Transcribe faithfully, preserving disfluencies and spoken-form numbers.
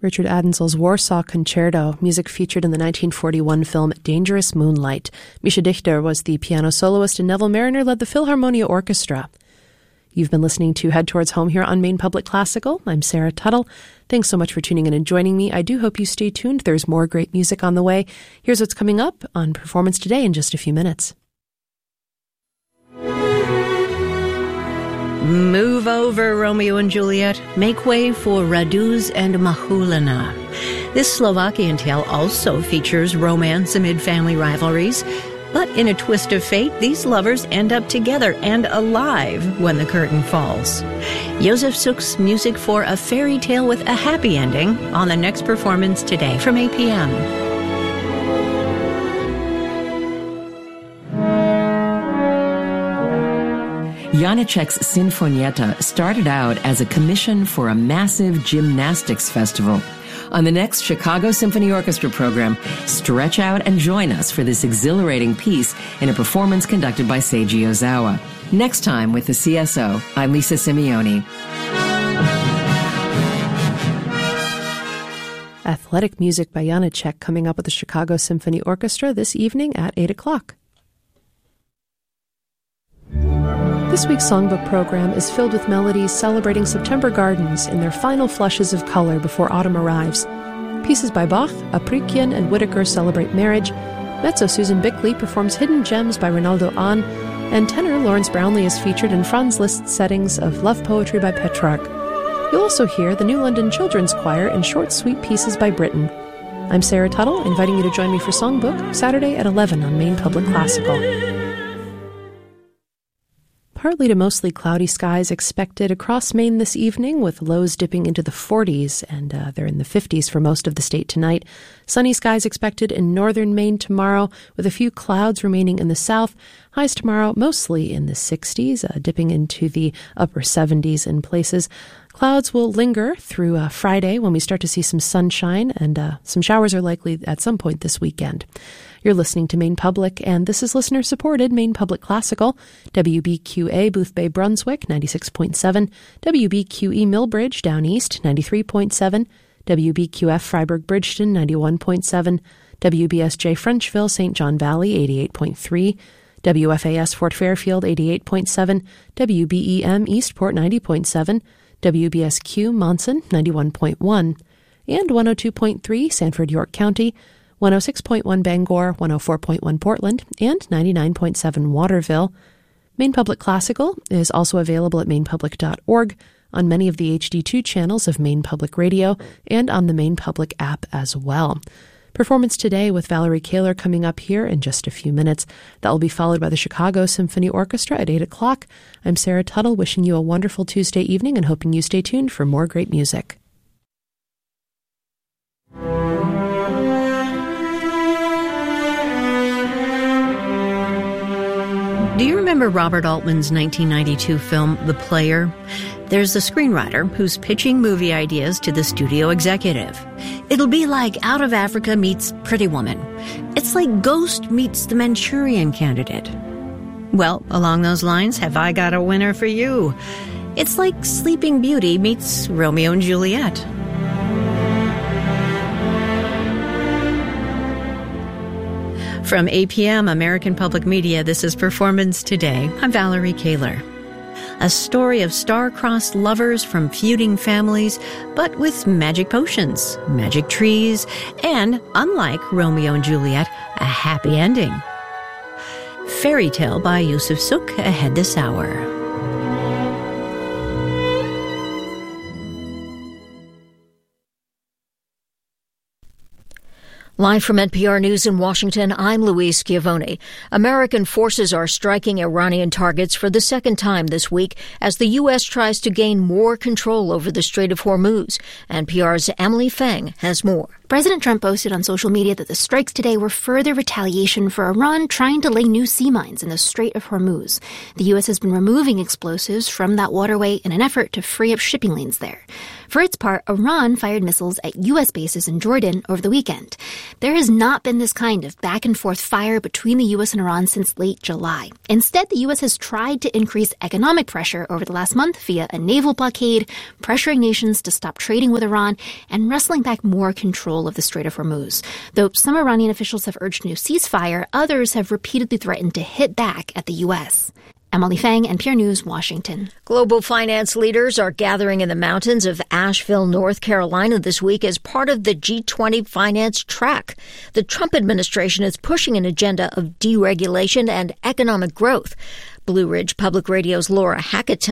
Richard Adinsel's Warsaw Concerto, music featured in the nineteen forty-one film Dangerous Moonlight. Misha Dichter was the piano soloist and Neville Mariner led the Philharmonia Orchestra. You've been listening to Head Towards Home here on Maine Public Classical. I'm Sarah Tuttle. Thanks so much for tuning in and joining me. I do hope you stay tuned. There's more great music on the way. Here's what's coming up on Performance Today in just a few minutes. Move over, Romeo and Juliet. Make way for Raduz and Mahulina. This Slovakian tale also features romance amid family rivalries. But in a twist of fate, these lovers end up together and alive when the curtain falls. Josef Suk's music for a fairy tale with a happy ending on the next Performance Today from eight p.m. Janacek's Sinfonietta started out as a commission for a massive gymnastics festival. On the next Chicago Symphony Orchestra program, stretch out and join us for this exhilarating piece in a performance conducted by Seiji Ozawa. Next time with the C S O, I'm Lisa Simeone. Athletic music by Janacek coming up with the Chicago Symphony Orchestra this evening at eight o'clock. This week's songbook program is filled with melodies celebrating September gardens in their final flushes of color before autumn arrives. Pieces by Bach, Aprikian, and Whitaker celebrate marriage. Mezzo Susan Bickley performs Hidden Gems by Ronaldo Ahn, and tenor Lawrence Brownlee is featured in Franz Liszt's settings of love poetry by Petrarch. You'll also hear the New London Children's Choir in short, sweet pieces by Britten. I'm Sarah Tuttle, inviting you to join me for Songbook Saturday at eleven on Maine Public Classical. Partly to mostly cloudy skies expected across Maine this evening, with lows dipping into the forties, and uh, they're in the fifties for most of the state tonight. Sunny skies expected in northern Maine tomorrow, with a few clouds remaining in the south. Highs tomorrow mostly in the sixties, uh, dipping into the upper seventies in places. Clouds will linger through uh, Friday when we start to see some sunshine, and uh, some showers are likely at some point this weekend. You're listening to Maine Public, and this is listener-supported Maine Public Classical, W B Q A Boothbay Brunswick, ninety-six point seven, W B Q E Millbridge Down East, ninety-three point seven, W B Q F Freiburg Bridgeton, ninety-one point seven, W B S J Frenchville Saint John Valley, eighty-eight point three, W F A S Fort Fairfield, eighty-eight point seven, W B E M Eastport, ninety point seven, W B S Q Monson, ninety-one point one, and one oh two point three Sanford York County, one oh six point one Bangor, one oh four point one Portland, and ninety-nine point seven Waterville. Maine Public Classical is also available at maine public dot org, on many of the H D two channels of Maine Public Radio, and on the Maine Public app as well. Performance Today with Valerie Kaler coming up here in just a few minutes. That will be followed by the Chicago Symphony Orchestra at eight o'clock. I'm Sarah Tuttle, wishing you a wonderful Tuesday evening and hoping you stay tuned for more great music. Do you remember Robert Altman's nineteen ninety-two film, The Player? There's a screenwriter who's pitching movie ideas to the studio executive. It'll be like Out of Africa meets Pretty Woman. It's like Ghost meets The Manchurian Candidate. Well, along those lines, have I got a winner for you? It's like Sleeping Beauty meets Romeo and Juliet. From eight p.m. American Public Media, this is Performance Today. I'm Valerie Kaler. A story of star-crossed lovers from feuding families, but with magic potions, magic trees, and, unlike Romeo and Juliet, a happy ending. Fairy Tale by Josef Suk ahead this hour. Live from N P R News in Washington, I'm Louise Schiavone. American forces are striking Iranian targets for the second time this week as the U S tries to gain more control over the Strait of Hormuz. N P R's Emily Feng has more. President Trump posted on social media that the strikes today were further retaliation for Iran trying to lay new sea mines in the Strait of Hormuz. The U S has been removing explosives from that waterway in an effort to free up shipping lanes there. For its part, Iran fired missiles at U S bases in Jordan over the weekend. There has not been this kind of back-and-forth fire between the U S and Iran since late July. Instead, the U S has tried to increase economic pressure over the last month via a naval blockade, pressuring nations to stop trading with Iran, and wrestling back more control of the Strait of Hormuz. Though some Iranian officials have urged a new ceasefire, others have repeatedly threatened to hit back at the U S. Emily Fang, N P R News, Washington. Global finance leaders are gathering in the mountains of Asheville, North Carolina this week as part of the G twenty finance track. The Trump administration is pushing an agenda of deregulation and economic growth. Blue Ridge Public Radio's Laura Hackett